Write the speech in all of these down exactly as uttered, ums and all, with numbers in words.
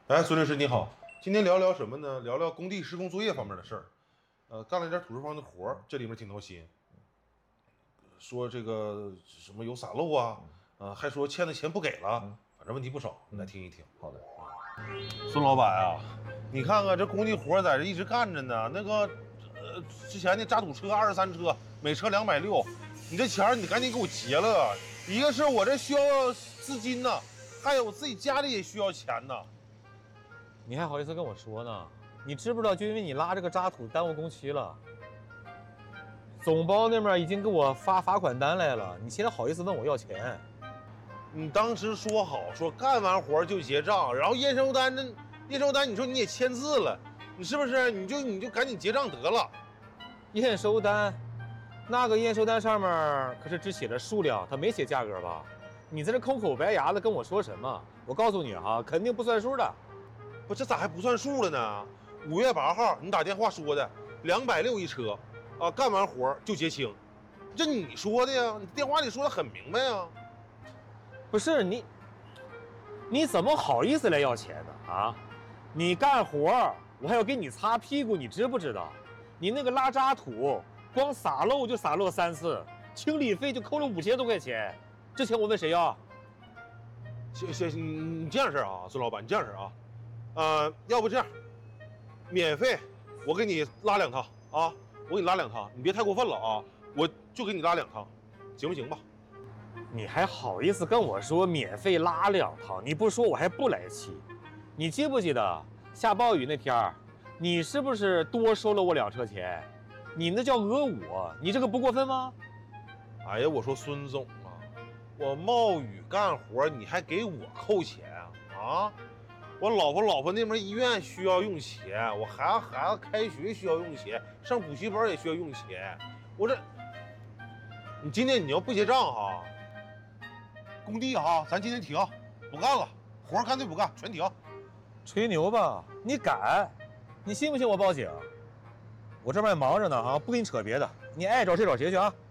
哎，孙律师你好，今天聊聊什么呢？聊聊工地施工作业方面的事儿。呃，干了一点土石方的活儿，这里面挺闹心。说这个什么有洒漏啊，呃，还说欠的钱不给了，反正问题不少，你来听一听。 好的。 孙老板啊，你看看这工地活在这一直干着呢，那个呃之前那渣土车二十三车，每车两百六，你这钱你赶紧给我结了。一个是我这需要资金呢，还有我自己家里也需要钱呢。 你还好意思跟我说呢？你知不知道，就因为你拉这个渣土耽误工期了，总包那边已经给我发罚款单来了，你现在好意思问我要钱？ 你当时说好说干完活就结账，然后验收单那验收单你说你也签字了，你是不是你就你就赶紧结账得了？ 验收单，那个验收单上面可是只写了数量，他没写价格吧？你在这空口白牙的跟我说什么？我告诉你哈，肯定不算数的。 不，这咋还不算数了呢？五月八号你打电话说的两百六一车，啊，干完活就结清，这你说的呀？你电话里说的很明白呀。 不是你，你怎么好意思来要钱呢？啊，你干活我还要给你擦屁股，你知不知道？你那个拉渣土，光洒漏就洒漏三次，清理费就扣了五千多块钱，这钱我问谁要？ 行行，你这样式啊，孙老板，你这样式啊，呃，要不这样，免费，我给你拉两趟啊，我给你拉两趟，你别太过分了啊，我就给你拉两趟，行不行吧？ 你还好意思跟我说免费拉两趟？你不说我还不来气。你记不记得下暴雨那天，你是不是多收了我两车钱？你那叫讹我，你这个不过分吗？ 哎呀，我说孙总啊，我冒雨干活，你还给我扣钱啊？啊，我老婆老婆那边医院需要用钱，我孩子孩子开学需要用钱，上补习班也需要用钱，我这，你今天你要不结账哈？工地哈，咱今天停，不干了，活干脆不干，全停。 吹牛吧，你敢？你信不信我报警？我这边忙着呢哈，不跟你扯别的，你爱找谁找谁去啊。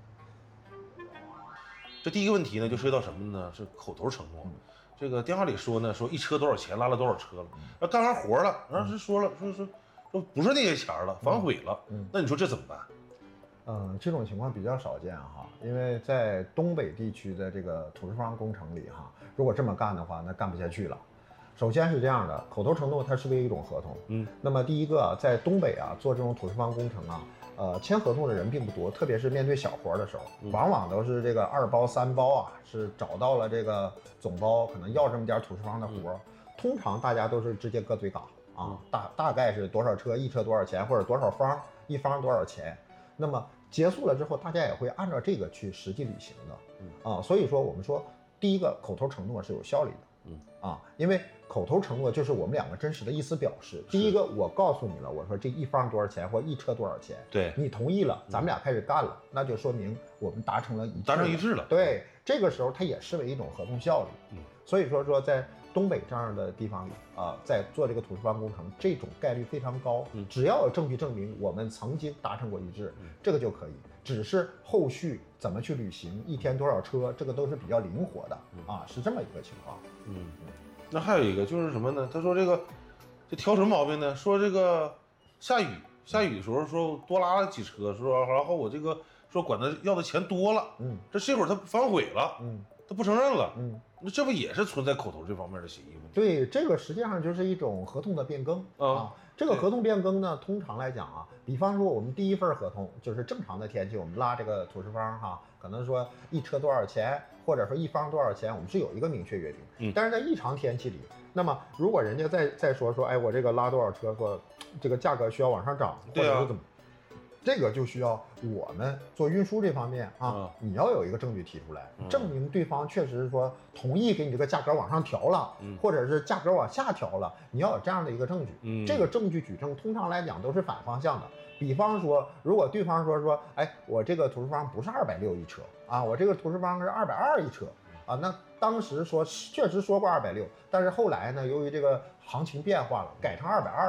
这第一个问题呢，就涉及到什么呢？是口头承诺。这个电话里说呢，说一车多少钱，拉了多少车了，那干完活了，然后是说了，说说说不是那些钱了，反悔了。嗯，那你说这怎么办？ 嗯，这种情况比较少见哈，因为在东北地区的这个土石方工程里哈，如果这么干的话，那干不下去了。首先是这样的，口头承诺它视为一种合同，嗯，那么第一个在东北啊做这种土石方工程啊，呃，签合同的人并不多，特别是面对小活的时候，嗯、往往都是这个二包三包啊，是找到了这个总包，可能要这么点土石方的活，嗯、通常大家都是直接搁嘴嘎啊，大大概是多少车一车多少钱，或者多少方一方多少钱。那么结束了之后，大家也会按照这个去实际履行的，嗯啊，所以说我们说，第一个口头承诺是有效力的，嗯啊，因为口头承诺就是我们两个真实的意思表示。第一个，我告诉你了，我说这一方多少钱或一车多少钱， 对你同意了，咱们俩开始干了，那就说明我们达成了一致， 达成一致了。 对，这个时候它也视为一种合同效力，嗯，所以说说在东北这样的地方里啊，在做这个土石方工程，这种概率非常高。嗯，只要有证据证明我们曾经达成过一致，嗯、这个就可以。只是后续怎么去履行，一天多少车，这个都是比较灵活的、嗯、啊，是这么一个情况。 嗯，那还有一个就是什么呢？他说这个这挑什么毛病呢？说这个下雨下雨的时候说多拉了几车，说然后我这个说管他要的钱多了，嗯，这这会儿他反悔了，嗯。他不承认了，嗯，那这不也是存在口头这方面的协议吗？ 对，这个实际上就是一种合同的变更、嗯、啊。这个合同变更呢，通常来讲啊，比方说我们第一份合同就是正常的天气，我们拉这个土石方哈，可能说一车多少钱，或者说一方多少钱，我们是有一个明确约定。嗯，但是在异常天气里，那么如果人家再再说说，哎，我这个拉多少车，说这个价格需要往上涨，或者是怎么？这个就需要我们做运输这方面啊，嗯、你要有一个证据提出来，嗯、证明对方确实说同意给你这个价格往上调了，嗯、或者是价格往下调了，你要有这样的一个证据。嗯、这个证据举证通常来讲都是反方向的。比方说，如果对方说说，哎，我这个土石方不是二百六一车啊，我这个土石方是二百二一车啊，那当时说确实说过二百六，但是后来呢，由于这个行情变化了，改成二百二了。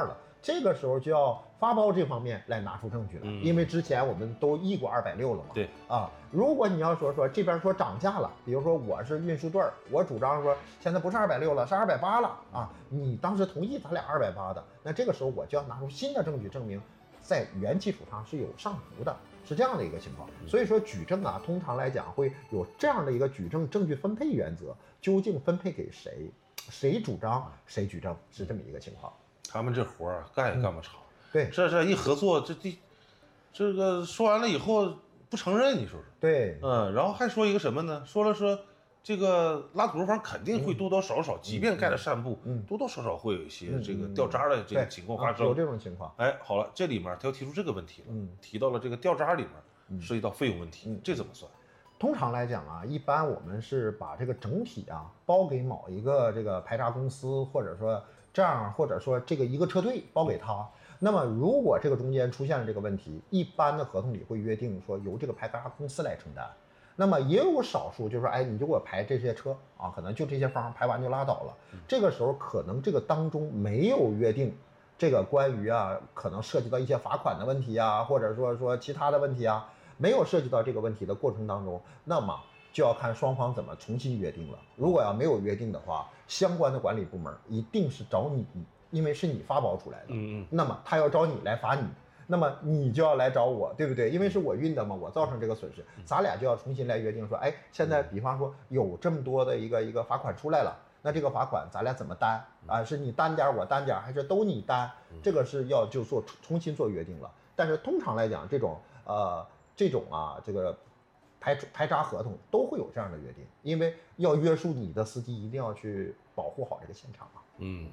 这个时候就要发包这方面来拿出证据了， 嗯、 因为之前我们都议过二百六了嘛。 对啊，如果你要说说这边说涨价了，比如说我是运输队儿，我主张说现在不是二百六了，是二百八了啊，你当时同意咱俩二百八的，那这个时候我就要拿出新的证据证明，在原基础上是有上浮的，是这样的一个情况。所以说举证啊，通常来讲会有这样的一个举证证据分配原则，究竟分配给谁，谁主张谁举证，是这么一个情况。 他们这活儿干也干不长， 嗯、对， 这这一合作，这这这个说完了以后不承认，你说说？ 对， 嗯，然后还说一个什么呢？说了说这个拉土方肯定会多多少少，嗯、即便盖了扇布， 嗯， 多多少少会有一些这个掉渣的这个情况发生， 啊、有这种情况。 哎，好了，这里面他又提出这个问题了， 嗯， 提到了这个掉渣里面涉及到费用问题， 嗯， 这怎么算？ 通常来讲啊，一般我们是把这个整体啊包给某一个这个排渣公司，或者说这样，或者说这个一个车队包给他。那么如果这个中间出现了这个问题，一般的合同里会约定说由这个排渣公司来承担。那么也有少数就是说，哎，你就给我排这些车啊，可能就这些方排完就拉倒了。这个时候可能这个当中没有约定这个关于啊可能涉及到一些罚款的问题啊，或者说说其他的问题啊。没有涉及到这个问题的过程当中，那么就要看双方怎么重新约定了。如果要没有约定的话，相关的管理部门一定是找你，因为是你发包出来的， 嗯嗯， 那么他要找你来罚你，那么你就要来找我，对不对？因为是我运的嘛，我造成这个损失，咱俩就要重新来约定说，哎，现在比方说有这么多的一个一个罚款出来了，那这个罚款咱俩怎么担啊？是你担点我担点，还是都你担？这个是要就做重新做约定了。但是通常来讲，这种呃。这种啊，这个排排渣合同都会有这样的约定，因为要约束你的司机，一定要去保护好这个现场啊。 嗯。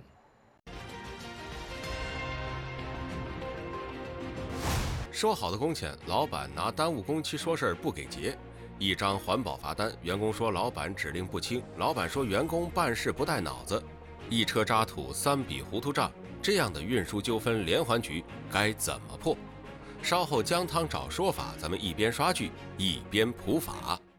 说好的工钱，老板拿耽误工期说事儿不给结；一张环保罚单，员工说老板指令不清，老板说员工办事不带脑子；一车渣土三笔糊涂账，这样的运输纠纷连环局该怎么破？稍后姜汤找说法，咱们一边刷剧一边普法。